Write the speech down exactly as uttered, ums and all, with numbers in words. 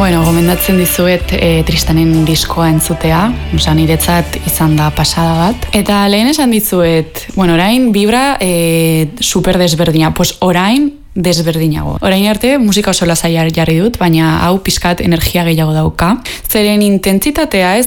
Bueno, gomendatzen dizuet e, Tristanen diskoa entzutea, oza, niretzat izan da pasada bat. Eta lehen esan dizuet, bueno, orain vibra e, super desberdina, pues orain desberdinago. Orain arte musika oso lasai jarri dut, baina hau pizkat energia gehiago dauka. Zeren intentsitatea ez